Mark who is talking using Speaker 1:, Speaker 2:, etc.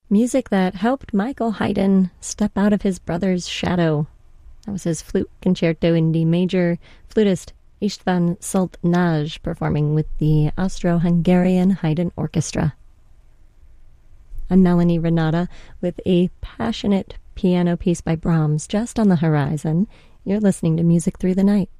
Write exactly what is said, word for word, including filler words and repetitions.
Speaker 1: Music that helped Michael Haydn step out of his brother's shadow. That was his flute concerto in D major, flutist István Szolnay performing with the Austro-Hungarian Haydn Orchestra. I'm Melanie Renata with a passionate piano piece by Brahms just on the horizon. You're listening to Music Through the Night.